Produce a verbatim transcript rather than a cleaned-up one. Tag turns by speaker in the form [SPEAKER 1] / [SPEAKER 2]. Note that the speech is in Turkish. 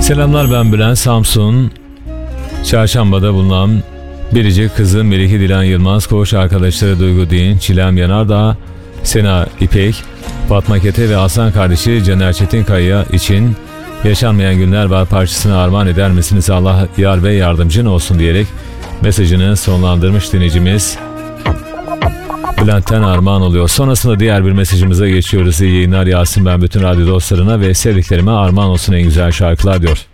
[SPEAKER 1] Selamlar, ben Bülent. Samsun Çarşamba'da bulunan biricik kızı Melike Dilan Yılmaz, koğuş arkadaşları Duygu Din, Çilem Yanardağ, Sena İpek, Fatma Kete ve Aslan kardeşi Caner Çetinkaya için Yaşanmayan Günler Var parçasını armağan eder misiniz? Allah yar ve yardımcın olsun diyerek mesajını sonlandırmış dinleyicimiz Bülent'ten armağan oluyor. Sonrasında diğer bir mesajımıza geçiyoruz. İyi yayınlar Yasin, ben bütün radyo dostlarına ve sevdiklerime armağan olsun en güzel şarkılar diyor.